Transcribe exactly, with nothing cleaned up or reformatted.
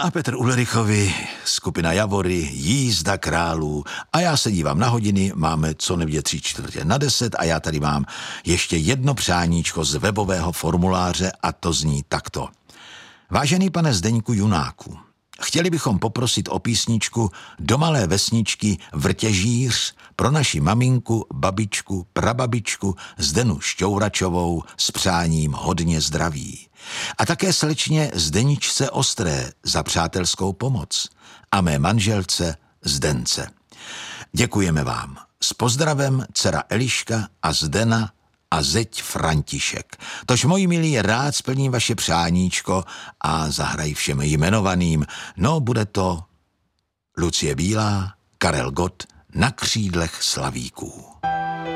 a Petr Ulrichovi, skupina Javory, jízda králů. A já se dívám na hodiny, máme co nevidě tři čtvrtě na deset a já tady mám ještě jedno přáníčko z webového formuláře a to zní takto. Vážený pane Zdeňku Junáku, chtěli bychom poprosit o písničku do malé vesničky Vrtěžíř pro naši maminku, babičku, prababičku Zdenu Šťouračovou s přáním hodně zdraví. A také slečně Zdeničce Ostré za přátelskou pomoc a mé manželce Zdence. Děkujeme vám. S pozdravem dcera Eliška a Zdena a zeď František. Tož, moji milí, rád splním vaše přáníčko a zahraj všem jmenovaným. No, bude to Lucie Bílá, Karel Gott na křídlech slavíků.